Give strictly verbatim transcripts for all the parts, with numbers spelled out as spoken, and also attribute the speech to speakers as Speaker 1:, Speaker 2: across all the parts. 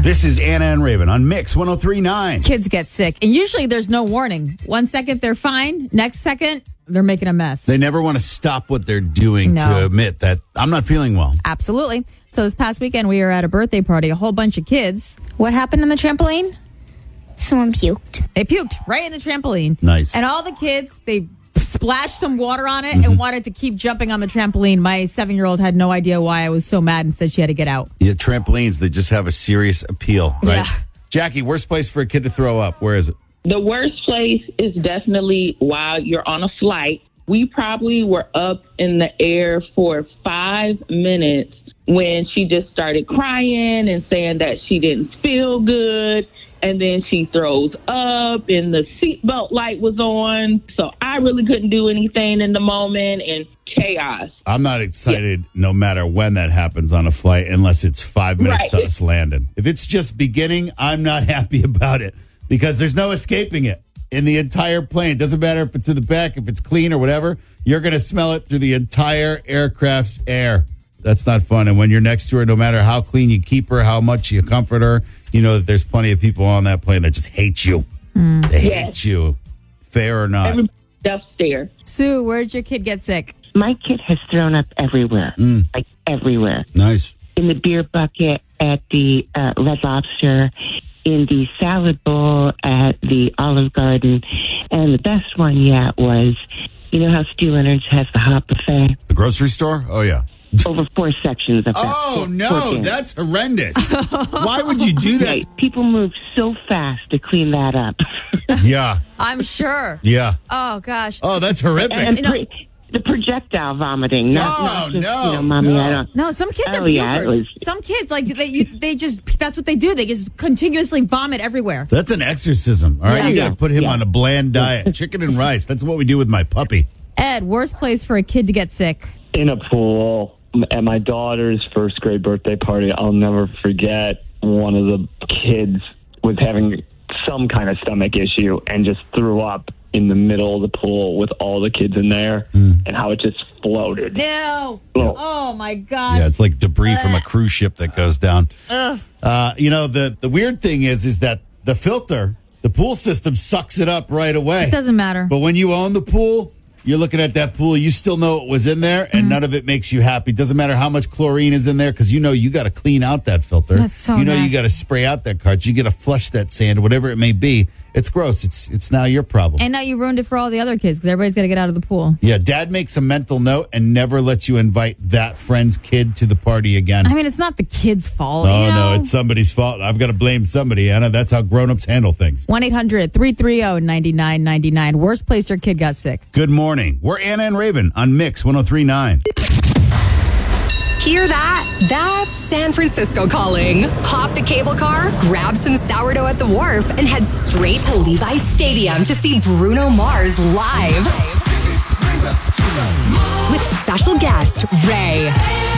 Speaker 1: This is Anna and Raven on Mix one oh three point nine.
Speaker 2: Kids get sick, and usually there's no warning. One second they're fine, next second they're making a mess.
Speaker 1: They never want to stop what they're doing
Speaker 2: No.
Speaker 1: to admit that I'm not feeling well.
Speaker 2: Absolutely. So this past weekend we were at a birthday party, a whole bunch of kids. What happened on the trampoline?
Speaker 3: Someone puked.
Speaker 2: They puked right in the trampoline.
Speaker 1: Nice.
Speaker 2: And all the kids, they splashed some water on it and wanted to keep jumping on the trampoline. My seven-year-old had no idea why I was so mad and said she had to get out.
Speaker 1: Yeah, trampolines, they just have a serious appeal, right?
Speaker 2: Yeah.
Speaker 1: Jackie, worst place for a kid to throw up. Where is it?
Speaker 4: The worst place is definitely while you're on a flight. We probably were up in the air for five minutes when she just started crying and saying that she didn't feel good. And then she throws up and the seatbelt light was on. So I really couldn't do anything in the moment and chaos.
Speaker 1: I'm not excited no matter when that happens on a flight unless it's five minutes
Speaker 4: Right.
Speaker 1: to us landing. If it's just beginning, I'm not happy about it because there's no escaping it in the entire plane. Doesn't matter if it's in the back, if it's clean or whatever, you're going to smell it through the entire aircraft's air. That's not fun. And when you're next to her, no matter how clean you keep her, how much you comfort her, you know that there's plenty of people on that plane that just hate you. They hate
Speaker 4: Yes.
Speaker 1: you. Fair or not.
Speaker 4: Everybody upstairs.
Speaker 2: Sue, where'd your kid get sick?
Speaker 5: My kid has thrown up everywhere,
Speaker 1: Mm.
Speaker 5: like everywhere.
Speaker 1: Nice.
Speaker 5: In the beer bucket at the uh, Red Lobster, in the salad bowl at the Olive Garden, and the best one yet was, you know how Stu Leonard's has the hot buffet?
Speaker 1: The grocery store? Oh, yeah.
Speaker 5: Over four sections of that.
Speaker 1: Oh,
Speaker 5: Four- four
Speaker 1: no,
Speaker 5: bins.
Speaker 1: that's horrendous. Why would you do that?
Speaker 5: Yeah, people move so fast to clean that up.
Speaker 1: Yeah,
Speaker 2: I'm sure.
Speaker 1: yeah.
Speaker 2: Oh, gosh.
Speaker 1: Oh, that's horrific.
Speaker 5: and
Speaker 2: You know-
Speaker 5: pre- the projectile vomiting. Not,
Speaker 1: No,
Speaker 5: not just,
Speaker 1: no,
Speaker 5: you know, mommy,
Speaker 1: no.
Speaker 5: I don't.
Speaker 2: No, some kids
Speaker 5: Oh,
Speaker 2: are
Speaker 5: yeah, it
Speaker 2: pukers.
Speaker 5: was-
Speaker 2: Some kids, like, they you, they just, that's what they do. They just continuously vomit everywhere.
Speaker 1: That's an exorcism. All right,
Speaker 2: Yeah.
Speaker 1: you got to
Speaker 5: Yeah,
Speaker 1: put him
Speaker 5: yeah.
Speaker 1: on a bland diet. Chicken and rice. That's what we do with my puppy.
Speaker 2: Ed, worst place for a kid to get sick?
Speaker 6: In a pool at my daughter's first grade birthday party. I'll never forget, one of the kids was having some kind of stomach issue and just threw up in the middle of the pool with all the kids in there and how it just floated.
Speaker 2: No.
Speaker 6: Oh.
Speaker 2: Oh, my God.
Speaker 1: Yeah, it's like debris from a cruise ship that goes down. Uh, you know, the, the weird thing is, is that the filter, the pool system sucks it up right away.
Speaker 2: It doesn't matter.
Speaker 1: But when you own the pool, you're looking at that pool, you still know it was in there, and
Speaker 2: Mm-hmm.
Speaker 1: none of it makes you happy. Doesn't matter how much chlorine is in there, because you know you got to clean out that filter.
Speaker 2: That's so
Speaker 1: You know you
Speaker 2: nasty.
Speaker 1: got to spray out that cartridge. You got to flush that sand, whatever it may be. It's gross. It's it's now your problem.
Speaker 2: And now you ruined it for all the other kids because everybody's got to get out of the pool.
Speaker 1: Yeah, Dad makes a mental note and never lets you invite that friend's kid to the party again.
Speaker 2: I mean, it's not the kid's fault.
Speaker 1: Oh,
Speaker 2: you know?
Speaker 1: no, it's somebody's fault. I've got to blame somebody, Anna. That's how grown-ups handle things.
Speaker 2: one eight hundred three three zero nine nine nine nine. Worst place your kid got sick.
Speaker 1: Good morning. We're Anna and Raven on Mix one oh three point nine.
Speaker 7: Hear that? That's San Francisco calling. Hop the cable car, grab some sourdough at the wharf, and head straight to Levi's Stadium to see Bruno Mars live. With special guest, Ray.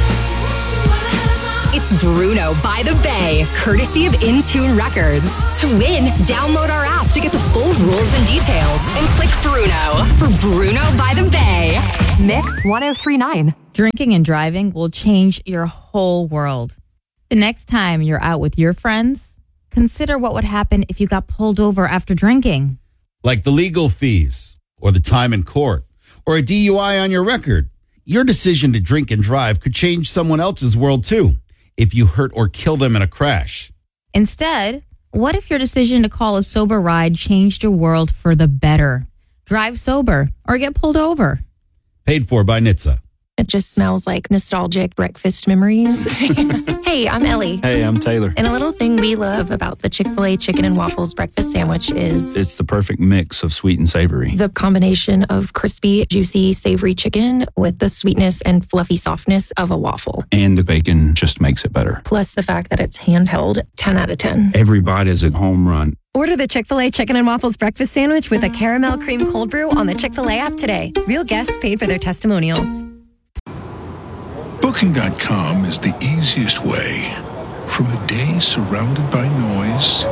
Speaker 7: It's Bruno by the Bay, courtesy of Intune Records. To win, download our app to get the full rules and details and click Bruno for Bruno by the Bay. Mix one oh three point nine.
Speaker 2: Drinking and driving will change your whole world. The next time you're out with your friends, consider what would happen if you got pulled over after drinking.
Speaker 1: Like the legal fees or the time in court or a D U I on your record. Your decision to drink and drive could change someone else's world too if you hurt or kill them in a crash.
Speaker 2: Instead, what if your decision to call a sober ride changed your world for the better? Drive sober or get pulled over.
Speaker 1: Paid for by N H T S A.
Speaker 8: It just smells like nostalgic breakfast memories. Hey, I'm Ellie.
Speaker 9: Hey, I'm Taylor.
Speaker 8: And a little thing we love about the Chick-fil-A chicken and waffles breakfast sandwich is
Speaker 9: It's the perfect mix of sweet and savory.
Speaker 8: the combination of crispy, juicy, savory chicken with the sweetness and fluffy softness of a waffle.
Speaker 9: And the bacon just makes it better.
Speaker 8: Plus the fact that it's handheld, ten out of ten.
Speaker 9: Every bite is a home run.
Speaker 10: Order the Chick-fil-A Chicken and Waffles Breakfast Sandwich with a caramel cream cold brew on the Chick-fil-A app today. Real guests paid for their testimonials.
Speaker 11: Booking dot com is the easiest way. From a day surrounded by noise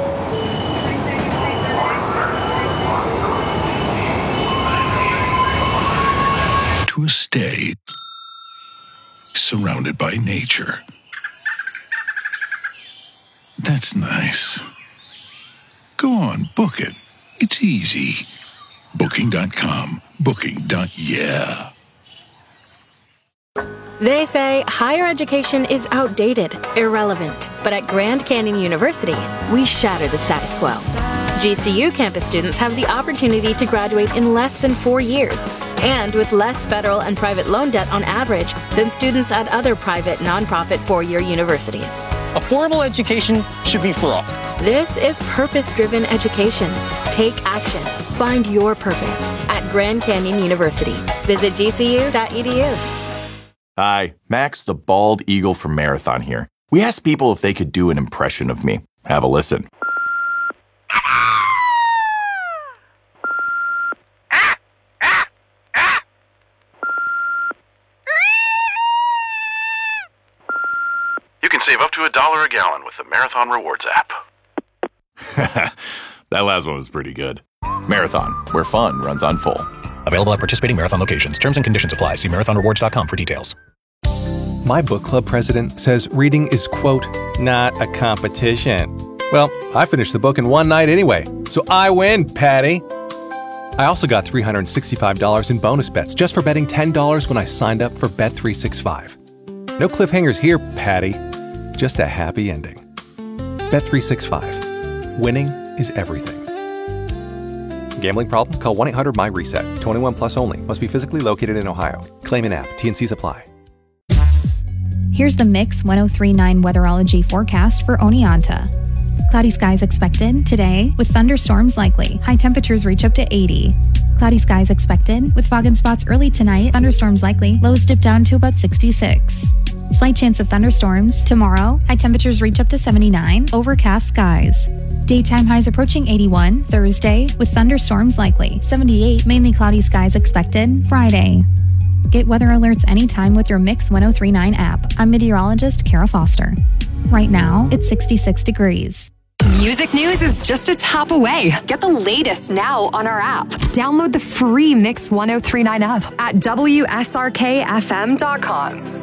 Speaker 11: to a stay surrounded by nature. That's nice. Go on, book it. It's easy. Booking dot com. Booking. Yeah.
Speaker 12: They say higher education is outdated, irrelevant. But at Grand Canyon University, we shatter the status quo. G C U campus students have the opportunity to graduate in less than four years, and with less federal and private loan debt on average than students at other private, nonprofit four-year universities.
Speaker 13: Affordable education should be for all.
Speaker 12: This is purpose-driven education. Take action. Find your purpose at Grand Canyon University. Visit G C U dot E D U.
Speaker 14: Hi, Max the Bald Eagle from Marathon here. We asked people if they could do an impression of me. Have a listen.
Speaker 15: You can save up to a dollar a gallon with the Marathon Rewards app.
Speaker 14: That last one was pretty good. Marathon, where fun runs on full.
Speaker 16: Available at participating Marathon locations. Terms and conditions apply. See marathon rewards dot com for details.
Speaker 17: My book club president says reading is, quote, not a competition. Well, I finished the book in one night anyway, so I win, Patty. I also got three hundred sixty-five dollars in bonus bets just for betting ten dollars when I signed up for Bet three sixty-five. No cliffhangers here, Patty. Just a happy ending. Bet three sixty-five. Winning is everything. Gambling problem? Call one eight hundred M Y reset. twenty-one plus only. Must be physically located in Ohio. Claim in app. T and C's apply.
Speaker 18: Here's the Mix ten thirty-nine weatherology forecast for Oneonta. Cloudy skies expected today with thunderstorms likely. High temperatures reach up to eighty. Cloudy skies expected with fog and spots early tonight. Thunderstorms likely. Lows dip down to about sixty-six. Slight chance of thunderstorms tomorrow. High temperatures reach up to seventy-nine. Overcast skies. Daytime highs approaching eighty-one. Thursday with thunderstorms likely. seventy-eight. Mainly cloudy skies expected. Friday. Get weather alerts anytime with your Mix ten thirty-nine app. I'm meteorologist Kara Foster. Right now, it's sixty-six degrees.
Speaker 7: Music news is just a tap away. Get the latest now on our app. Download the free Mix ten thirty-nine app at W S R K F M dot com.